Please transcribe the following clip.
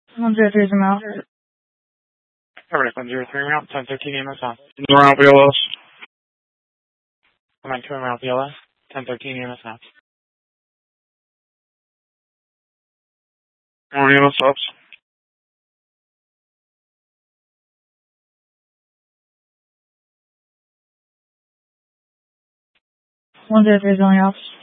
103 is a mouth. Coverage 103 route, 1013 EMS off. Route BLS. I'm on 2 route BLS, 1013 EMS off. EMS ops. 103 is only ops.